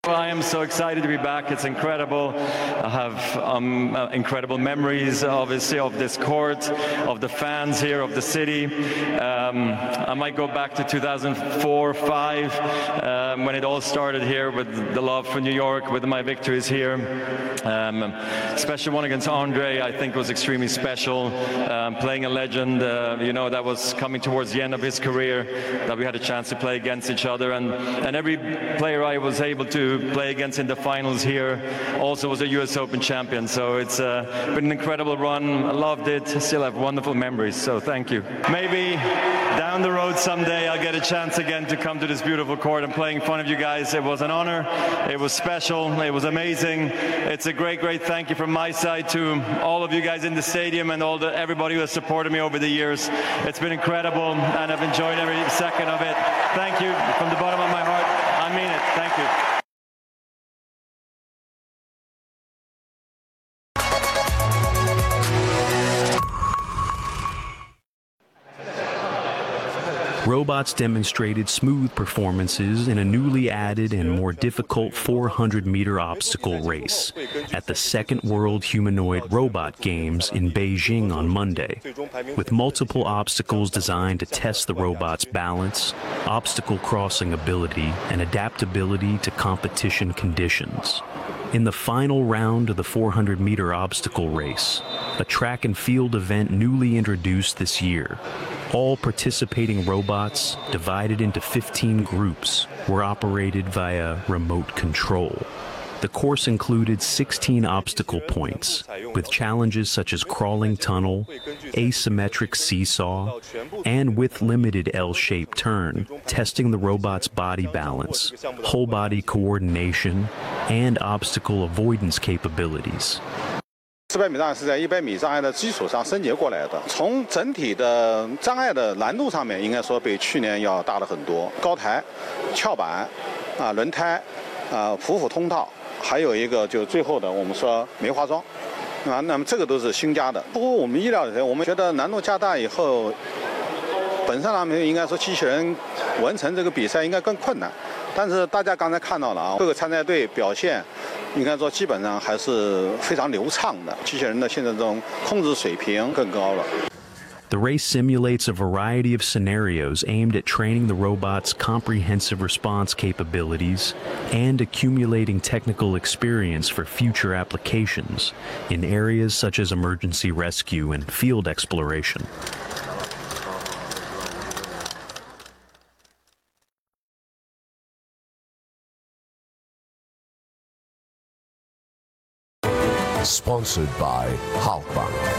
I am so excited to be back. It's incredible. I have incredible memories, obviously, of this court, of the fans here, of the city. I might go back to 2004-05 when it all started here with the love for New York, with my victories here. Especially one against Andre, I think was extremely special. Playing a legend, that was coming towards the end of his career, that we had a chance to play against each other. And every player I was able to play against in the finals here also was a US Open champion. So it's been an incredible run. I loved it. Still have wonderful memories. So thank you. Maybe down the road someday I'll get a chance again to come to this beautiful court and play in front of you guys. It was an honor. It was special. It was amazing. It's a great, great thank you from my side to all of you guys in the stadium and everybody who has supported me over the years. It's been incredible and I've enjoyed every second of it. Thank you from the bottom of my heart. I mean it. Thank you. Robots demonstrated smooth performances in a newly added and more difficult 400-meter obstacle race at the Second World Humanoid Robot Games in Beijing on Monday, with multiple obstacles designed to test the robot's balance, obstacle crossing ability, and adaptability to competition conditions. In the final round of the 400-meter obstacle race, a track and field event newly introduced this year, all participating robots, divided into 15 groups, were operated via remote control. The course included 16 obstacle points, with challenges such as crawling tunnel, asymmetric seesaw, and with limited L-shaped turn, testing the robot's body balance, whole body coordination, and obstacle avoidance capabilities. 400米障碍是在100米障碍的基础上升级过来的。从整体的障碍的难度上面，应该说比去年要大了很多。高台、翘板、轮胎、普普通道，还有一个就最后的我们说梅花桩，那么这个都是新加的。不过我们意料的，我们觉得难度加大以后，本身上面应该说机器人完成这个比赛应该更困难。但是大家刚才看到了啊，各个参赛队表现。 应该说，基本上还是非常流畅的。机器人的现在这种控制水平更高了。 The race simulates a variety of scenarios aimed at training the robot's comprehensive response capabilities and accumulating technical experience for future applications in areas such as emergency rescue and field exploration. Sponsored by Halkbank.